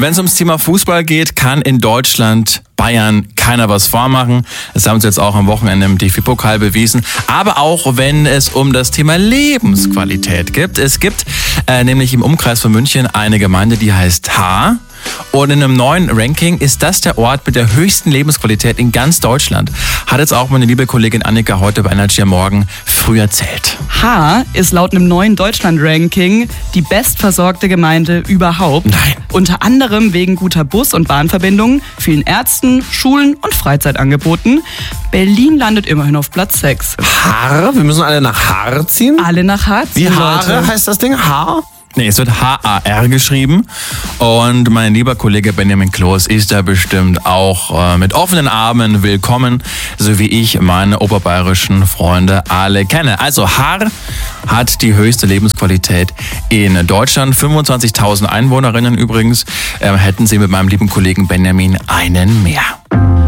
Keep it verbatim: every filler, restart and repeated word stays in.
Wenn es ums Thema Fußball geht, kann in Deutschland Bayern keiner was vormachen. Das haben sie jetzt auch am Wochenende im D F B-Pokal bewiesen. Aber auch wenn es um das Thema Lebensqualität geht. Es gibt äh, nämlich im Umkreis von München eine Gemeinde, die heißt Haar. Und in einem neuen Ranking ist das der Ort mit der höchsten Lebensqualität in ganz Deutschland. Hat jetzt auch meine liebe Kollegin Annika heute bei Energy am Morgen früh erzählt. Haar ist laut einem neuen Deutschland-Ranking die bestversorgte Gemeinde überhaupt. Nein. Unter anderem wegen guter Bus- und Bahnverbindungen, vielen Ärzten, Schulen und Freizeitangeboten. Berlin landet immerhin auf Platz sechs. Haar? Wir müssen alle nach Haar ziehen? Alle nach Haar ziehen, Wie Haare Leute. heißt das Ding? Haar? Nee, es wird H A R geschrieben. Und mein lieber Kollege Benjamin Kloß ist da bestimmt auch äh, mit offenen Armen willkommen, so wie ich meine oberbayerischen Freunde alle kenne. Also Haar hat die höchste Lebensqualität in Deutschland. fünfundzwanzigtausend Einwohnerinnen übrigens. Äh, hätten Sie mit meinem lieben Kollegen Benjamin einen mehr.